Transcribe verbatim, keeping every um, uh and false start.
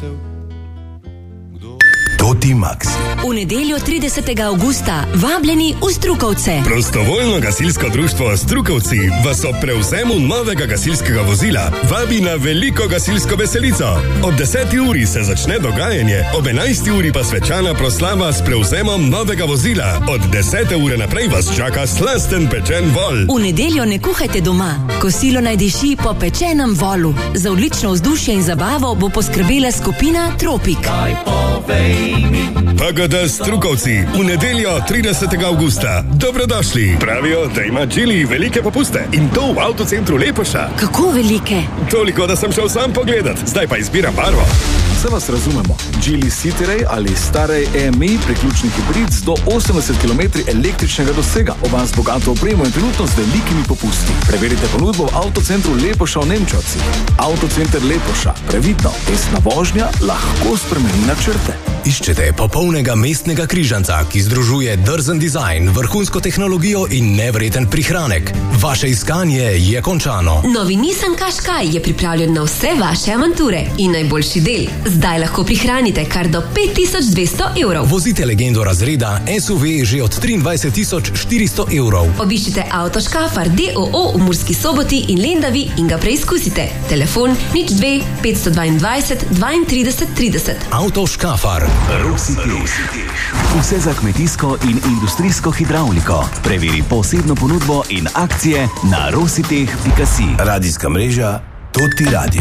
vesel. Toti Maxi. V nedeljo tridesetega avgusta vabljeni v Strukovce. Prostovoljno gasilsko društvo Strukovci vas ob prevzemu novega gasilskega vozila vabi na veliko gasilsko veselico. Ob deseti uri se začne dogajanje, ob enajsti uri pa svečana proslava s prevzemom novega vozila. Od desete ure naprej vas čaka slasten pečen vol. V nedeljo ne kuhajte doma. Kosilo naj diši po pečenem volu. Za odlično vzdušje in zabavo bo poskrbela skupina Tropik. P G D Strukovci v nedeljo tridesetega avgusta. Dobrodošli. Pravijo, da ima Geely velike popuste in to v avtocentru Lepoša. Kako velike? Toliko, da sem šel sam pogledat. Zdaj pa izbiram barvo. Vse vas razumemo. Geely Cityray ali starej E M I priključni hibrid z do osemdeset kilometrov električnega dosega. Oba z bogato opremo in trenutno z velikimi popusti. Preverite ponudbo v avtocentru Lepoša v Nemčovci. Avtocenter Lepoša. Previdno, testna vožnja lahko spremeni načrte. Iščete popolnega mestnega križanca, ki združuje drzen dizajn, vrhunsko tehnologijo in nevreten prihranek. Vaše iskanje je končano. Novi Nissan Qashqai je pripravljen na vse vaše avanture in najboljši del. Zdaj lahko prihranite kar do pet tisoč dvesto evrov. Vozite legendo razreda S U V že od triindvajset tisoč štiristo evrov. Obiščite Auto Škafar D O O v Murski Soboti in Lendavi in ga preizkusite. Telefon nič dve petsto dvaindvajset dvaintrideset trideset. Auto Škafar. Rositeh. Vse za kmetijsko in industrijsko hidravliko. Preveri posebno ponudbo in akcije na rositeh pika si. Radijska mreža Toti Radio.